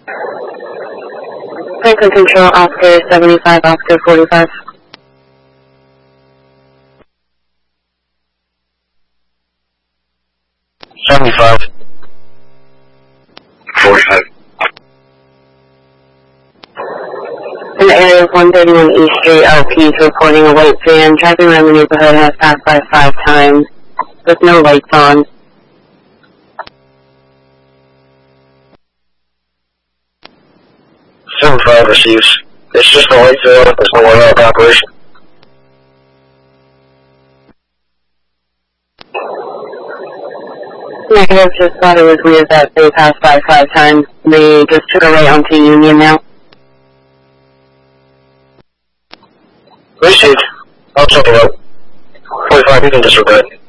Franklin Control, Oscar 75, Oscar 45. $75. 45. In the area of 131 East Street, RP is reporting a white van driving around the neighborhood has passed by 5 times with no lights on. $75 receives. It's just a light veil. There's no one out of operation. Negative, just thought it was weird that they passed by 5 times. They just took a right onto Union now. Received. I'll check it out. 45, you can disregard.